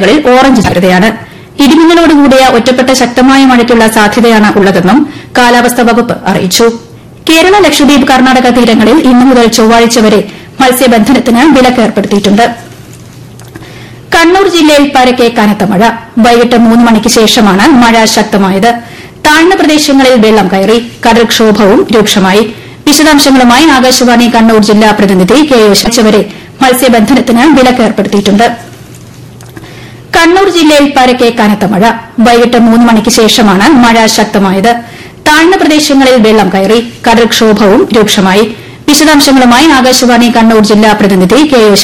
ജില്ലകളിൽ ഓറഞ്ച് ജാഗ്രതയാണ്. ഇടിമിന്നലോടുകൂടിയ ഒറ്റപ്പെട്ട ശക്തമായ മഴയ്ക്കുള്ള സാധ്യതയാണ് ഉള്ളതെന്നും കാലാവസ്ഥാ വകുപ്പ് അറിയിച്ചു. കേരള, ലക്ഷദ്വീപ്, കർണാടക തീരങ്ങളിൽ ഇന്നു മുതൽ ചൊവ്വാഴ്ച വരെ മത്സ്യബന്ധനത്തിന് വിലക്ക് ഏർപ്പെടുത്തിയിട്ടുണ്ട്. കണ്ണൂർ ജില്ലയിൽ പരക്കെ കനത്ത മഴ. വൈകിട്ട് 3 മണിക്ക് ശേഷമാണ് മഴ ശക്തമായത്. താഴ്ന്ന പ്രദേശങ്ങളിൽ വെള്ളം കയറി. കടൽക്ഷോഭവും രൂക്ഷമായി. വിശദാംശങ്ങളുമായി ആകാശവാണി കണ്ണൂർ ജില്ലാ പ്രതിനിധി കെ വരെ മത്സ്യബന്ധനത്തിന് വിലക്ക് ഏർപ്പെടുത്തിയിട്ടുണ്ട്. കണ്ണൂർ ജില്ലയിൽ പരക്കെ കനത്ത മഴ. വൈകിട്ട് 3 മണിക്ക് ശേഷമാണ് മഴ ശക്തമായത്. താഴ്ന്ന പ്രദേശങ്ങളിൽ വെള്ളം കയറി. കടൽക്ഷോഭവും രൂക്ഷമായി. വിശദാംശങ്ങളുമായി ആകാശവാണി കണ്ണൂർ ജില്ലാ പ്രതിനിധി കെ